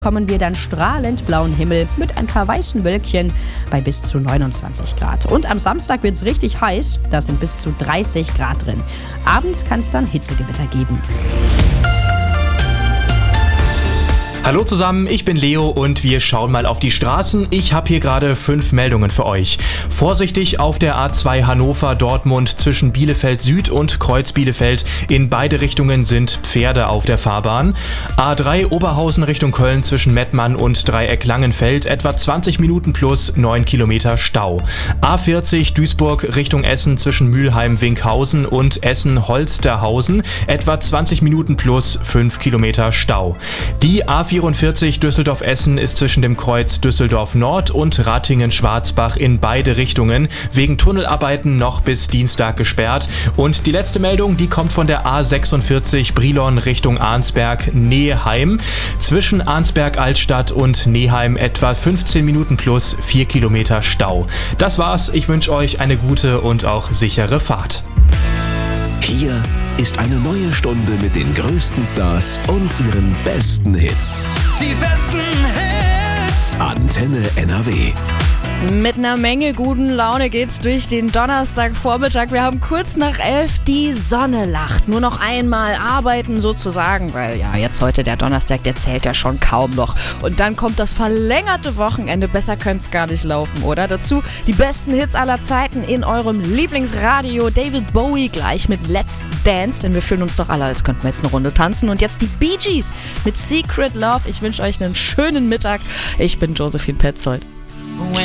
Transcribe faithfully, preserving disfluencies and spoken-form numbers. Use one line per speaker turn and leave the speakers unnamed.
kommen wir dann strahlend blauen Himmel mit ein paar weißen Wölkchen bei bis zu neunundzwanzig Grad. Und am Samstag wird es richtig heiß, da sind bis zu dreißig Grad drin. Abends kann es dann Hitzegewitter geben.
Hallo zusammen, ich bin Leo und wir schauen mal auf die Straßen. Ich habe hier gerade fünf Meldungen für euch. Vorsichtig auf der A zwei Hannover-Dortmund zwischen Bielefeld Süd und Kreuz Bielefeld. In beide Richtungen sind Pferde auf der Fahrbahn. A drei Oberhausen Richtung Köln zwischen Mettmann und Dreieck Langenfeld. Etwa zwanzig Minuten plus neun Kilometer Stau. A vierzig Duisburg Richtung Essen zwischen Mülheim-Winkhausen und Essen-Holsterhausen. Etwa zwanzig Minuten plus fünf Kilometer Stau. Die A vierundvierzig Düsseldorf-Essen ist zwischen dem Kreuz Düsseldorf Nord und Ratingen-Schwarzbach in beide Richtungen wegen Tunnelarbeiten noch bis Dienstag gesperrt. Und die letzte Meldung, die kommt von der A sechsundvierzig Brilon Richtung Arnsberg-Neheim. Zwischen Arnsberg-Altstadt und Neheim etwa fünfzehn Minuten plus vier Kilometer Stau. Das war's, ich wünsche euch eine gute und auch sichere Fahrt.
Hier ist eine neue Stunde mit den größten Stars und ihren besten Hits.
Die besten Hits!
Antenne N R W.
Mit einer Menge guten Laune geht's durch den Donnerstagvormittag. Wir haben kurz nach elf, die Sonne lacht. Nur noch einmal arbeiten sozusagen, weil ja jetzt heute der Donnerstag, der zählt ja schon kaum noch. Und dann kommt das verlängerte Wochenende. Besser könnte gar nicht laufen, oder? Dazu die besten Hits aller Zeiten in eurem Lieblingsradio. David Bowie gleich mit Let's Dance, denn wir fühlen uns doch alle, als könnten wir jetzt eine Runde tanzen. Und jetzt die Bee Gees mit Secret Love. Ich wünsche euch einen schönen Mittag. Ich bin Josephine Petzold.